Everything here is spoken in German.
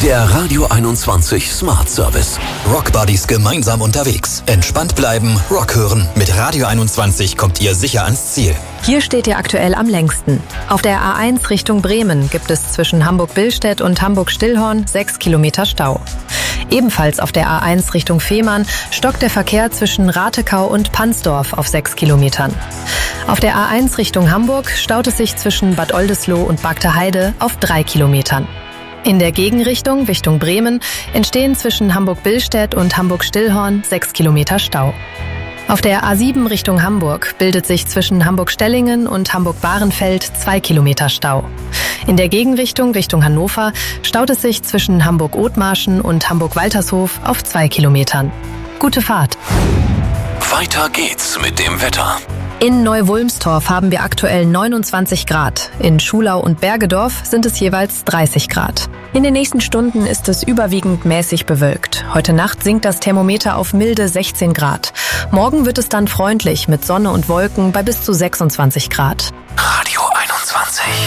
Der Radio 21 Smart Service. Rockbuddies gemeinsam unterwegs. Entspannt bleiben, Rock hören. Mit Radio 21 kommt ihr sicher ans Ziel. Hier steht ihr aktuell am längsten. Auf der A1 Richtung Bremen gibt es zwischen Hamburg-Billstedt und Hamburg-Stillhorn 6 Kilometer Stau. Ebenfalls auf der A1 Richtung Fehmarn stockt der Verkehr zwischen Ratekau und Pansdorf auf 6 Kilometern. Auf der A1 Richtung Hamburg staut es sich zwischen Bad Oldesloe und Bagdaheide auf 3 Kilometern. In der Gegenrichtung, Richtung Bremen, entstehen zwischen Hamburg-Billstedt und Hamburg-Stillhorn 6 Kilometer Stau. Auf der A7 Richtung Hamburg bildet sich zwischen Hamburg-Stellingen und Hamburg-Bahrenfeld 2 Kilometer Stau. In der Gegenrichtung, Richtung Hannover, staut es sich zwischen Hamburg-Othmarschen und Hamburg-Waltershof auf 2 Kilometern. Gute Fahrt! Weiter geht's mit dem Wetter. In Neu-Wulmstorf haben wir aktuell 29 Grad. In Schulau und Bergedorf sind es jeweils 30 Grad. In den nächsten Stunden ist es überwiegend mäßig bewölkt. Heute Nacht sinkt das Thermometer auf milde 16 Grad. Morgen wird es dann freundlich mit Sonne und Wolken bei bis zu 26 Grad. Radio